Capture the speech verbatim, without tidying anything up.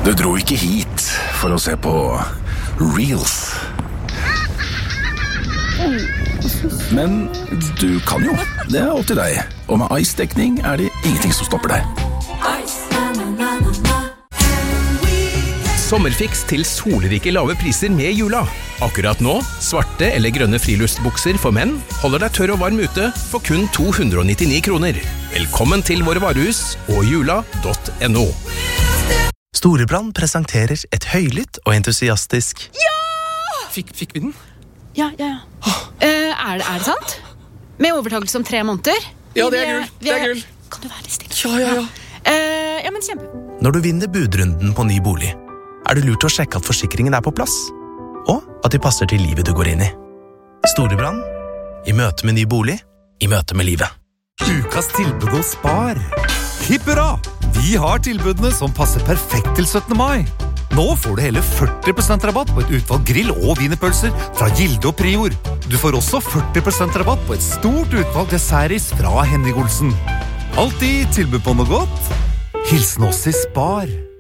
Du dro ikke hit for å se på Reels. Men du kan jo. Det er opp til deg. Og med Ice-dekning er det ingenting som stopper deg. Sommerfiks til solrike lave priser med Jula. Akkurat nå, svarte eller grønne friluftsbukser for menn holder deg tørr og varm ute for kun to hundre og nittini kroner. Velkommen til våre varehus og jula punktum no. Storebrand presenterer et høylytt og entusiastisk Ja! Fikk, fikk vi den? Ja, ja, ja. Uh, er, det, er det sant? Med overtakelse om tre måneder? Ja, det er gull. Det er gull. Kan du være litt stille? Ja, ja, ja. Uh, ja, men kjempe. Når du vinner budrunden på ny bolig, er det lurt å sjekke at forsikringen er på plass, og at de passer til livet du går inn i. Storebrand, i møte med ny bolig, i møte med livet. Ukas tilbud hos Spar. Hipp hurra! Vi har tilbudene som passer perfekt til syttende mai. Nå får du hele førti prosent rabatt på et utvalg grill- og wienerpølser fra Gilde og Prior. Du får også førti prosent rabatt på et stort utvalg dessertis fra Henning Olsen. Alltid tilbud på noe godt. Hilsen oss i Spar.